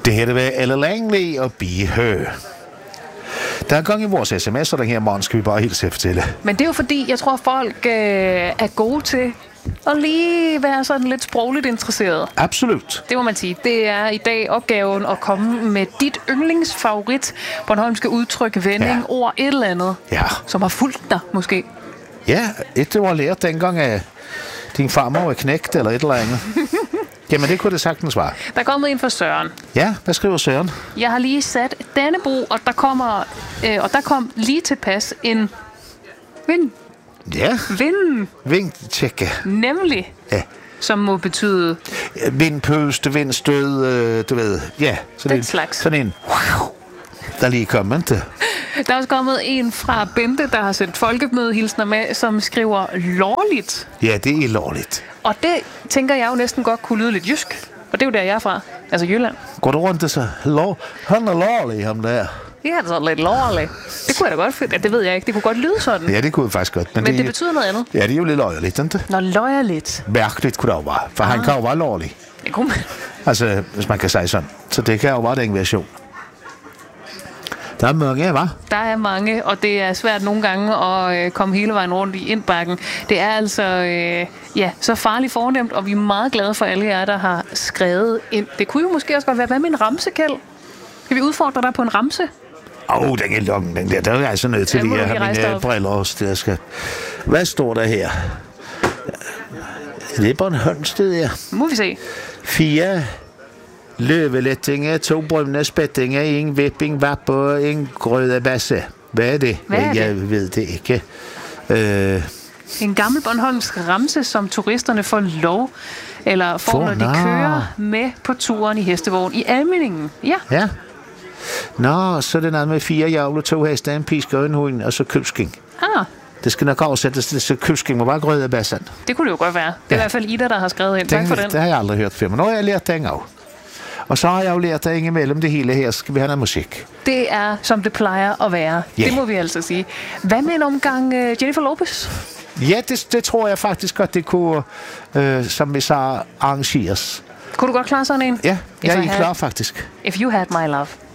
Det her, det var Elle Langley og Be Her. Der er en gang i vores sms'er, den her morgen, skal vi bare helt selv fortælle. Men det er jo fordi, jeg tror, folk er gode til at lige være sådan lidt sprogligt interesseret. Absolut. Det må man sige. Det er i dag opgaven at komme med dit yndlingsfavorit bornholmske udtryk, vending, ord, et eller andet, som har fulgt dig måske. Ja, det var lært dengang af din farmor var knægt eller et eller andet. Jamen, det kunne det sagtens være. Der er kommet en fra Søren. Ja, hvad skriver Søren? Jeg har lige sat Dannebro, og der kom lige tilpas en vind. Ja. Vindtjekke. Nemlig. Ja. Som må betyde... Vindpøste, vindstød, du ved. Ja, den slags. Sådan en... Der lige kom man til. Der er også kommet en fra Bente, der har sendt folkemødehilsner med, som skriver lovligt. Ja, det er lovligt. Og det tænker jeg jo næsten godt kunne lyde lidt jysk. Og det er jo der, jeg er fra. Altså Jylland. Går du rundt og så... Han er lovlig, ham der. Ja, det er sådan lidt lovligt. Det kunne jeg da godt finde. Det ved jeg ikke. Det kunne godt lyde sådan. Ja, det kunne faktisk godt. Men det betyder noget andet. Ja, det er jo lidt løjerligt, ikke? Nå, løjerligt. Mærkeligt kunne det jo være. For han kan jo være lovlig. Det kunne man. Altså, hvis man kan sige sådan. Så det kan jo være den version. Der er mange, hva'? Der er mange, og det er svært nogle gange at komme hele vejen rundt i indbakken. Det er altså så farligt fornemt, og vi er meget glade for alle jer, der har skrevet ind. Det kunne jo måske også godt være, hvad med en ramse, Kjeld? Kan vi udfordre dig på en ramse? Den er lang, den der. Der er jeg altså nødt til lige at have mine briller også. Hvad står der her? Det er Bornholmsted, ja. Må vi se. 4 løvelettinger, 2 brune spættinger, 1 vipping, vapper, 1 grødebasse. Hvad er det? Jeg ved det ikke. En gammel bornholmsk ramse, som turisterne får lov, eller får, når de kører med på turen i hestevogn i Almindingen. Ja. Nå, så er det noget med 4 javler, 2 heste, en piske og en hund, og så kølsking. Det skal nok oversættes til, så kølsking må bare grødebassen. Det kunne det jo godt være. Det er i hvert fald Ida, der har skrevet ind. Tak for den. Det har jeg aldrig hørt før, men nu har jeg lært den af. Og så har jeg jo lært dig imellem det hele her, skal vi have noget musik. Det er, som det plejer at være. Det må vi altså sige. Hvad med en omgang Jennifer Lopez? Ja, det tror jeg faktisk godt, det kunne, som vi sagde, arrangeres. Kunne du godt klare sådan en? Ja, jeg er klar faktisk. If You Had My Love.